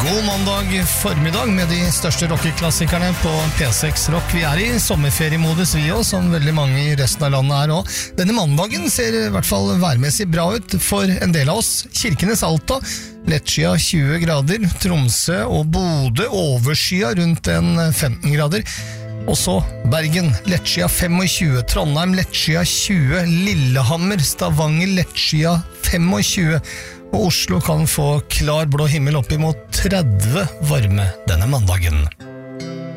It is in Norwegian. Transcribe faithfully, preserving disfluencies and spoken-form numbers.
God mandag formiddag med de største rockeklassikerne på P seks Rock. Vi er i sommerferiemodus vi også, som veldig mange i resten av landet er også. Denne mandagen ser i hvert fall værmessig bra ut for en del av oss. Kirkenes Alta, lettskia tjue grader, Tromsø og Bodø overskia rundt en femten grader. Og så Bergen, lettskia tjuefem, Trondheim, lettskia tjue, Lillehammer, Stavanger, lettskia tjuefem, og Oslo kan få klar blå himmel opp imot tretti varme denne mandagen.